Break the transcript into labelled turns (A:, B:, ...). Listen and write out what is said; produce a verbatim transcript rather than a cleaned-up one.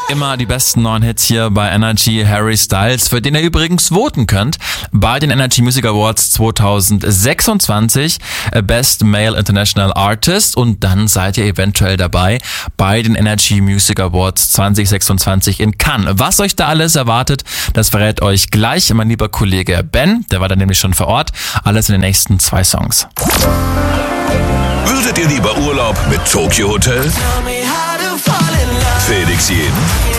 A: Immer die besten neuen Hits hier bei Energy. Harry Styles, für den ihr übrigens voten könnt bei den Energy Music Awards zwanzig sechsundzwanzig, Best Male International Artist, und dann seid ihr eventuell dabei bei den Energy Music Awards zwanzig sechsundzwanzig in Cannes. Was euch da alles erwartet, das verrät euch gleich mein lieber Kollege Ben, der war da nämlich schon vor Ort. Alles in den nächsten zwei Songs.
B: Würdet ihr lieber Urlaub mit Tokyo Hotel? Felix Jeden